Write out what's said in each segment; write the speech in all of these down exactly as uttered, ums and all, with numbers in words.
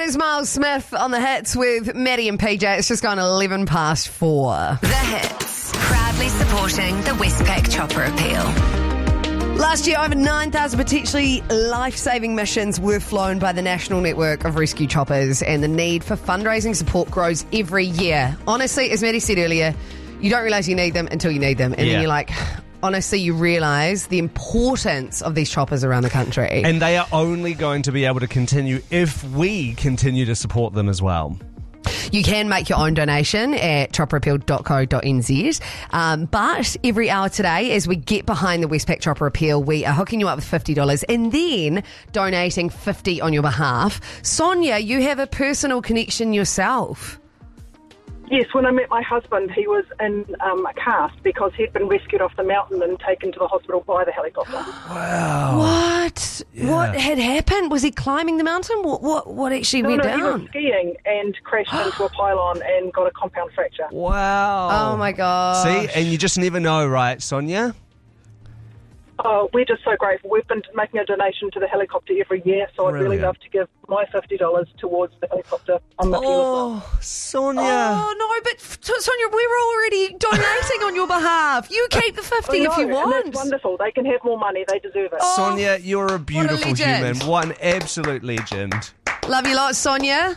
is Miles Smith on the hits with Maddie and P J. It's just gone eleven past four. The Hits, proudly supporting the Westpac Chopper Appeal. Last year, over nine thousand potentially life-saving missions were flown by the National Network of Rescue Choppers, and the need for fundraising support grows every year. Honestly, as Maddie said earlier, you don't realise you need them until you need them, and Yeah. then you're like... Honestly, you realise the importance of these choppers around the country. And they are only going to be able to continue if we continue to support them as well. You can make your own donation at chopper appeal dot co dot n z. Um, but every hour today, as we get behind the Westpac Chopper Appeal, we are hooking you up with fifty dollars and then donating fifty dollars on your behalf. Sonia, you have a personal connection yourself. Yes, when I met my husband, he was in um, a cast because he'd been rescued off the mountain and taken to the hospital by the helicopter. Wow. What? Yeah. What had happened? Was he climbing the mountain? What What, what actually No, went no, down? he was skiing and crashed into a pylon and got a compound fracture. Wow. Oh, my God. See, and you just never know, right, Sonia? Oh, we're just so grateful. We've been making a donation to the helicopter every year, so I'd really Brilliant. love to give my fifty dollars towards the helicopter on the appeal as well. Oh, Sonia. Oh, no, but Sonia, we were already donating on your behalf. You keep the fifty I if you know, and want. that's wonderful. They can have more money. They deserve it. Oh, Sonia, you're a beautiful legend. human. What an absolute legend. Love you lots, Sonia.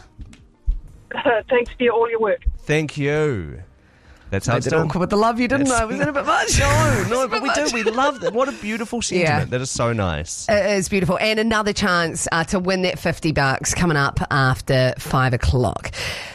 Thanks for all your work. Thank you. That's how I it's did done. awkward with the love you, didn't Yes. I? Was that a bit much? No, no, A but bit we do. much. We love that. What a beautiful sentiment. Yeah. That is so nice. It is beautiful. And another chance uh, to win that fifty bucks coming up after five o'clock.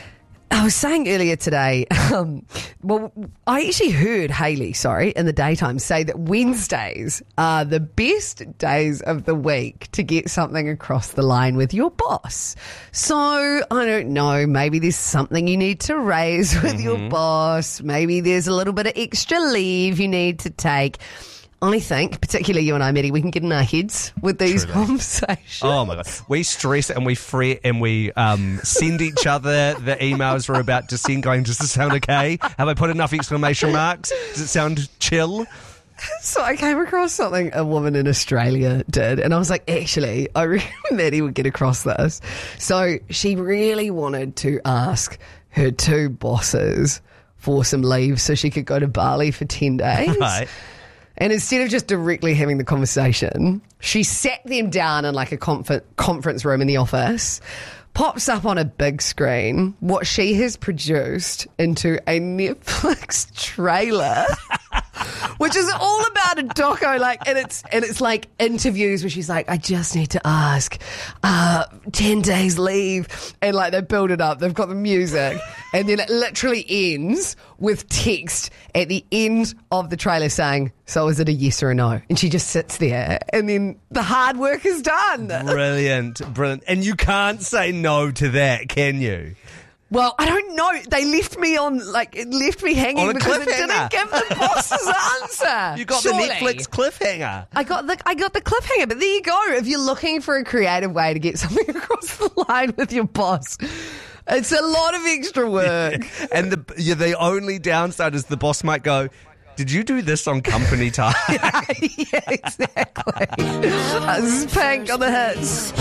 I was saying earlier today, um, well, I actually heard Hayley, sorry, in the daytime say that Wednesdays are the best days of the week to get something across the line with your boss. So, I don't know, maybe there's something you need to raise with your boss. Maybe there's a little bit of extra leave you need to take. I think, particularly you and I, Maddie, we can get in our heads with these True that. conversations. Oh my God. We stress and we fret and we um, send each other the emails we're about to send going, does this sound okay? Have I put enough exclamation marks? Does it sound chill? So I came across something a woman in Australia did, and I was like, actually, I reckon Maddie would get across this. So she really wanted to ask her two bosses for some leave so she could go to Bali for ten days. Right. And instead of just directly having the conversation, she sat them down in like a conf- conference room in the office, pops up on a big screen what she has produced into a Netflix trailer, which is all about a doco, like, and it's and it's like interviews where she's like, I just need to ask, uh, ten days leave, and like they build it up, they've got the music, and then it literally ends with text at the end of the trailer saying, so is it a yes or a no? And she just sits there, and then the hard work is done. Brilliant, brilliant. And you can't say no to that, can you? Well, I don't know. They left me on, like, it left me hanging On a because it cliffhanger. didn't give the boss's answer. You got Surely. the Netflix cliffhanger. I got the I got the cliffhanger, but there you go. If you're looking for a creative way to get something across the line with your boss, it's a lot of extra work. And the yeah, the only downside is the boss might go, did you do this on company time? Yeah, exactly. This is Pink on the hits.